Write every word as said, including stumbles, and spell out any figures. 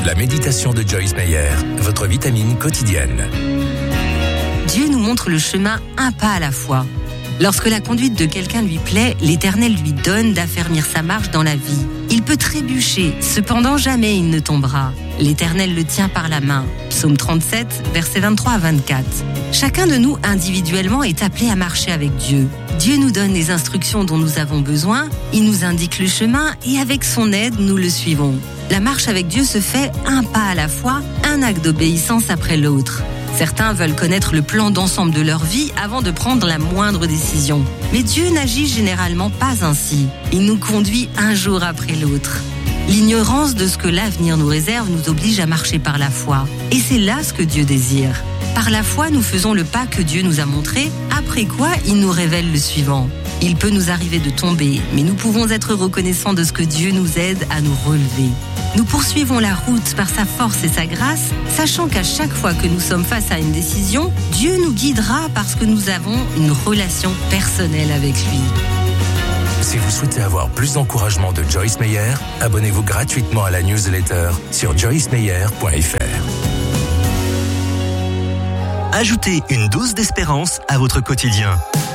La méditation de Joyce Meyer, votre vitamine quotidienne. Dieu nous montre le chemin un pas à la fois. Lorsque la conduite de quelqu'un lui plaît, l'Éternel lui donne d'affermir sa marche dans la vie. Il peut trébucher, cependant jamais il ne tombera. L'Éternel le tient par la main. Psaume trente-sept, versets vingt-trois à vingt-quatre. Chacun de nous individuellement est appelé à marcher avec Dieu. Dieu nous donne les instructions dont nous avons besoin, il nous indique le chemin et avec son aide, nous le suivons. La marche avec Dieu se fait un pas à la fois, un acte d'obéissance après l'autre. Certains veulent connaître le plan d'ensemble de leur vie avant de prendre la moindre décision. Mais Dieu n'agit généralement pas ainsi. Il nous conduit un jour après l'autre. L'ignorance de ce que l'avenir nous réserve nous oblige à marcher par la foi. Et c'est là ce que Dieu désire. Par la foi, nous faisons le pas que Dieu nous a montré, après quoi il nous révèle le suivant. Il peut nous arriver de tomber, mais nous pouvons être reconnaissants de ce que Dieu nous aide à nous relever. Nous poursuivons la route par sa force et sa grâce, sachant qu'à chaque fois que nous sommes face à une décision, Dieu nous guidera parce que nous avons une relation personnelle avec lui. Si vous souhaitez avoir plus d'encouragement de Joyce Meyer, abonnez-vous gratuitement à la newsletter sur joyce meyer point f r. Ajoutez une dose d'espérance à votre quotidien.